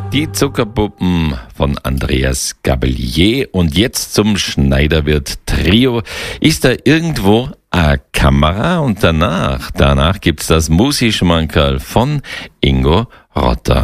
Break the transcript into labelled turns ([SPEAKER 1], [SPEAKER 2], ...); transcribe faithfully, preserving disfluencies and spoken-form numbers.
[SPEAKER 1] Die Zuckerpuppen von Andreas Gabelier. Und jetzt zum Schneiderwirt Trio. Ist da irgendwo eine Kamera? Und danach, danach gibt's das Musi-Schmankerl von Ingo Rotter.